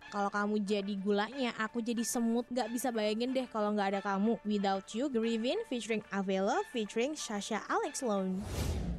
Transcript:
Kalau kamu jadi gulanya, aku jadi semut. Gak bisa bayangin deh kalau gak ada kamu. Without You, Grievin featuring Avela featuring Sasha Alex Lone.